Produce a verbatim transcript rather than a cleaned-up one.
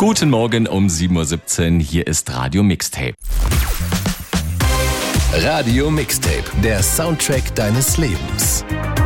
Guten Morgen um sieben Uhr siebzehn. Hier ist Radio Mixtape. Radio Mixtape, der Soundtrack deines Lebens.